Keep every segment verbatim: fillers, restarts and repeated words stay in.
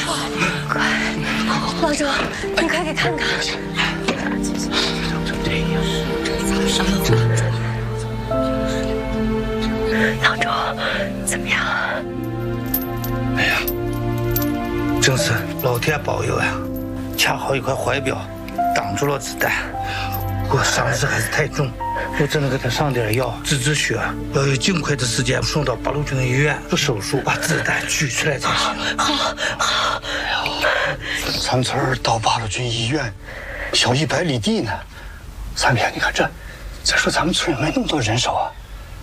快，郎中，你快给看看。郎中，怎么样？ 哎呀，真是老天保佑呀！恰好一块怀表挡住了子弹，我伤势还是太重，我只能给他上点药止止血，要有尽快的时间送到八路军的医院做手术，把子弹取出来才行。 好，好。 哎呀，咱村儿到八路军医院，小一百里地呢。三平，你看这，再说咱们村也没那么多人手啊。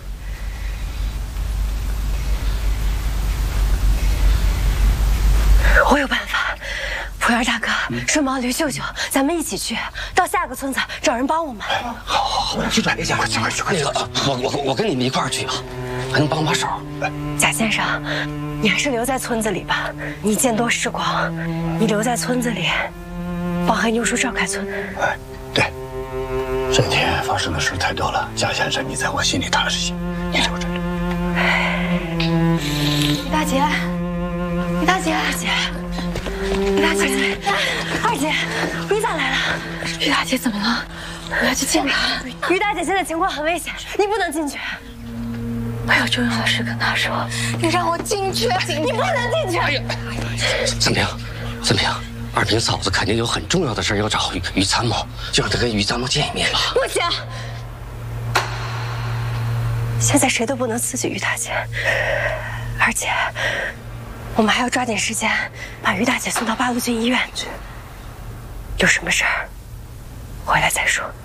我有办法，普元大哥、顺毛、刘舅舅，咱们一起去，到下个村子找人帮我们。 好好好，去转一下，快去快去快去！ 我我我跟你们一块儿去啊，还能帮把手。 贾先生，你还是留在村子里吧，你见多识广，你留在村子里，帮黑妞叔照开村。 哎，对，这天发生的事太多了，贾先生你在我心里踏实些，你留着。 李大姐。李大姐，二姐，李大姐，二姐，于大来了。于大姐怎么了？我要去见她。于大姐现在情况很危险，你不能进去。我有重要的事跟她说，你让我进去，你不能进去。哎呀， 三平，三平，二平嫂子肯定有很重要的事要找于于参谋，就让她跟于参谋见一面吧。 不行，现在谁都不能刺激于大姐，而且。我们还要抓紧时间把于大姐送到八路军医院去。有什么事儿，回来再说。